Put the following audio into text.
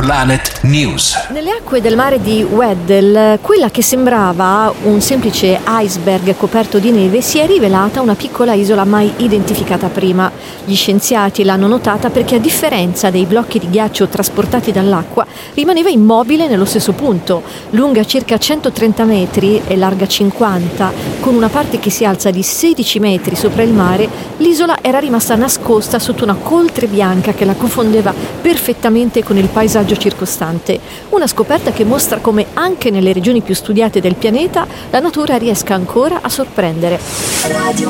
Planet News. Nelle acque del mare di Weddell, quella che sembrava un semplice iceberg coperto di neve si è rivelata una piccola isola mai identificata prima. Gli scienziati l'hanno notata perché, a differenza dei blocchi di ghiaccio trasportati dall'acqua, rimaneva immobile nello stesso punto. Lunga circa 130 metri e larga 50, con una parte che si alza di 16 metri sopra il mare, l'isola era rimasta nascosta sotto una coltre bianca che la confondeva perfettamente con il paesaggio circostante. Una scoperta che mostra come anche nelle regioni più studiate del pianeta la natura riesca ancora a sorprendere.